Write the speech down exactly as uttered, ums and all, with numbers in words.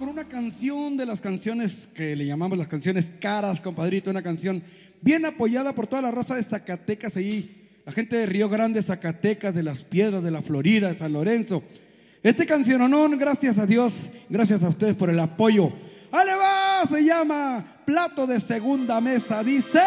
con una canción de las canciones que le llamamos las canciones caras, compadrito. Una canción bien apoyada por toda la raza de Zacatecas, ahí, la gente de Río Grande, Zacatecas, de Las Piedras, de la Florida, de San Lorenzo. Este canciononón, gracias a Dios, gracias a ustedes por el apoyo. ¡Ale va! Se llama Plato de Segunda Mesa, dice...